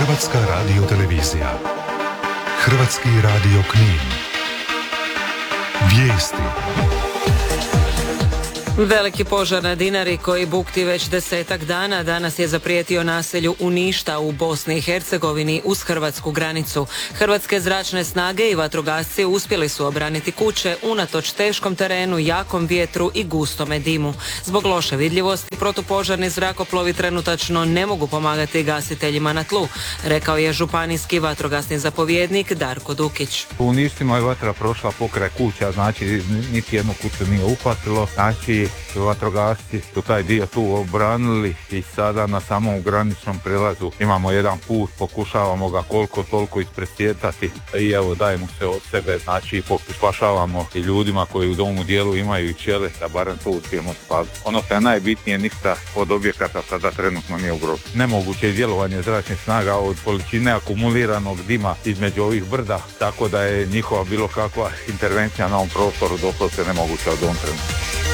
Hrvatska radiotelevizija. Hrvatski radio Knin. Vijesti. Veliki požar na Dinari koji bukti već 10-ak dana danas je zaprijetio naselju Uništa u Bosni i Hercegovini uz hrvatsku granicu. Hrvatske zračne snage i vatrogasci uspjeli su obraniti kuće unatoč teškom terenu, jakom vjetru i gustome dimu. Zbog loše vidljivosti protupožarni zrakoplovi trenutačno ne mogu pomagati gasiteljima na tlu, rekao je županijski vatrogasni zapovjednik Darko Dukić. U Uništima je vatra prošla pokraj kuća, znači niti jednu kuću nije uhvatilo, znači vatrogasci su taj dio tu obranili i sada na samom graničnom prelazu imamo jedan put, pokušavamo ga koliko toliko ispresjetati i evo dajemo se od sebe, znači pokušavamo i ljudima koji u domu dijelu imaju i čele da barem to uspijemo spaviti. Ono što je najbitnije, ništa od objekata sada trenutno nije ugroženo. Nemoguće je djelovanje zračnih snaga od količine akumuliranog dima između ovih brda, tako da je njihova bilo kakva intervencija na ovom prostoru doslovce nemoguća od ovom trenutku.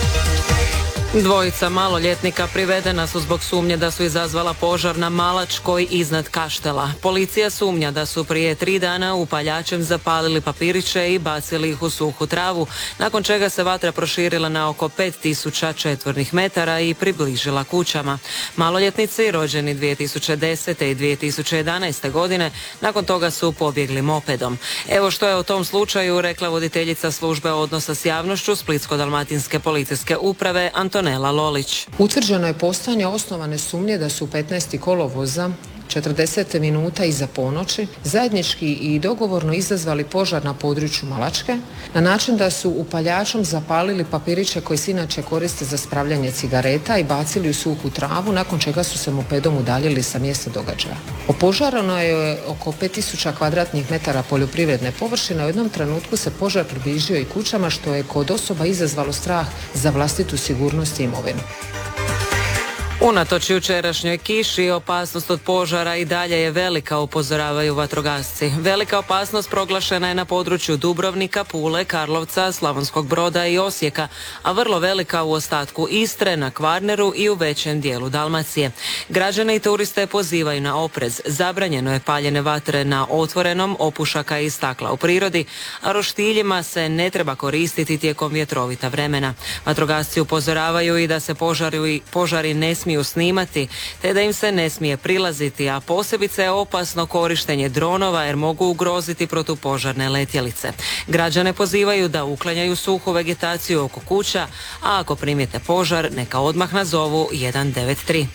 Dvojica maloljetnika privedena su zbog sumnje da su izazvala požar na Malačkoj iznad Kaštela. Policija sumnja da su prije 3 dana upaljačem zapalili papiriće i bacili ih u suhu travu, nakon čega se vatra proširila na oko 5000 četvornih metara i približila kućama. Maloljetnici rođeni 2010. i 2011. godine nakon toga su pobjegli mopedom. Evo što je o tom slučaju rekla voditeljica službe odnosa s javnošću Splitsko-dalmatinske policijske uprave Antonela Lolić. Utvrđeno je postojanje osnovane sumnje da su 15. kolovoza 40 minuta iza ponoći zajednički i dogovorno izazvali požar na području Malačke na način da su upaljačom zapalili papiriće koji se inače koriste za spravljanje cigareta i bacili u suhu travu, nakon čega su se mopedom udaljili sa mjesta događaja. Opožareno je oko 5000 kvadratnih metara poljoprivredne površine. U jednom trenutku se požar približio i kućama, što je kod osoba izazvalo strah za vlastitu sigurnost i imovinu. Unatoč jučerašnjoj kiši, opasnost od požara i dalje je velika, upozoravaju vatrogasci. Velika opasnost proglašena je na području Dubrovnika, Pule, Karlovca, Slavonskog Broda i Osijeka, a vrlo velika u ostatku Istre, na Kvarneru i u većem dijelu Dalmacije. Građane i turiste pozivaju na oprez. Zabranjeno je paljenje vatre na otvorenom, opušaka i stakla u prirodi, a roštiljima se ne treba koristiti tijekom vjetrovita vremena. Vatrogasci upozoravaju i da se požari ne smiju snimati, te da im se ne smije prilaziti, a posebice je opasno korištenje dronova jer mogu ugroziti protupožarne letjelice. Građane pozivaju da uklanjaju suhu vegetaciju oko kuća, a ako primijete požar, neka odmah nazovu 193.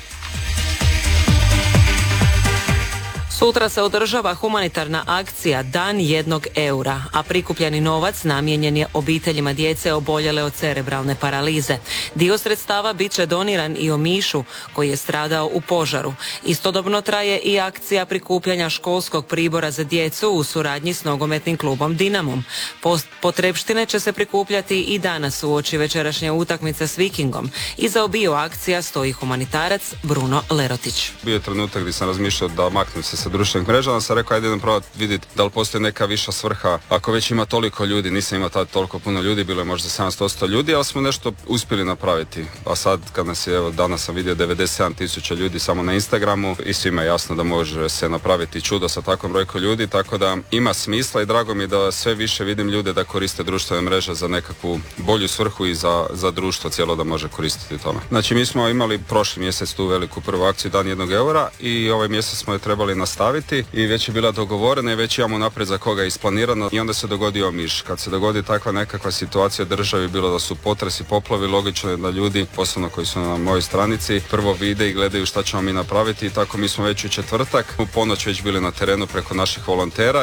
Sutra se održava humanitarna akcija Dan 1 eura, a prikupljeni novac namijenjen je obiteljima djece oboljele od cerebralne paralize. Dio sredstava bit će doniran i Omišu, koji je stradao u požaru. Istodobno traje i akcija prikupljanja školskog pribora za djecu u suradnji s nogometnim klubom Dinamom. Potrepštine će se prikupljati i danas uoči večerašnje utakmice s Vikingom. Iza obiju akcija stoji humanitarac Bruno Lerotić. Bio je trenutak gdje sam razmišljao da maknem se sa društvenih mreža, onda sam rekao ajde idem probati vidjeti da li postoji neka viša svrha. Ako već ima toliko ljudi, nisam imao tada toliko puno ljudi, bilo je možda 700 ljudi, ali smo nešto uspjeli napraviti. A sad kad nas je, evo danas sam vidio 97.000 ljudi samo na Instagramu i svima je jasno da može se napraviti čudo sa takvom brojkom ljudi, tako da ima smisla i drago mi je da sve više vidim ljude da koriste društvene mreže za nekakvu bolju svrhu i za društvo cijelo da može koristiti tome. Znači mi smo imali prošli mjesec tu veliku prvu akciju Dan 1 eura i ovaj mjesec smo je trebali nastaviti i već je bila dogovorena i već imamo naprijed za koga je isplanirano i onda se dogodio Omiš. Kad se dogodi takva nekakva situacija u državi, bilo da su potresi, poplavi, logično je da ljudi, posebno koji su na mojoj stranici, prvo vide i gledaju šta ćemo mi napraviti i tako mi smo već u četvrtak u ponoć već bili na terenu preko naših volontera.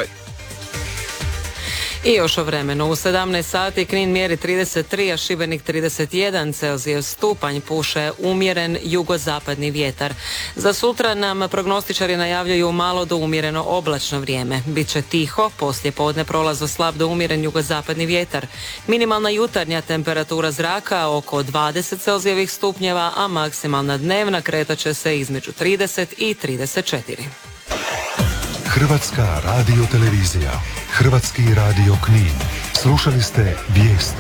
I još o vremenu. U 17 sati Knin mjeri 33, a Šibenik 31 Celzijus stupanj, puše umjeren jugozapadni vjetar. Za sutra nam prognostičari najavljuju malo do umjereno oblačno vrijeme. Biće tiho, poslije podne prolazo slab do umjeren jugozapadni vjetar. Minimalna jutarnja temperatura zraka oko 20 Celzijevih stupnjeva, a maksimalna dnevna kretaće se između 30 i 34. Hrvatska radiotelevizija. Hrvatski radio Knin. Slušali ste vijesti.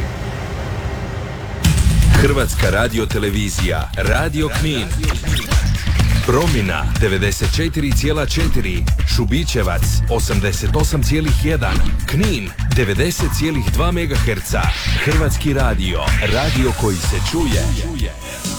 Hrvatska radiotelevizija. Radio Knin. Promina 94,4, Šubićevac 88,1, Knin 90,2 MHz. Hrvatski radio, radio koji se čuje.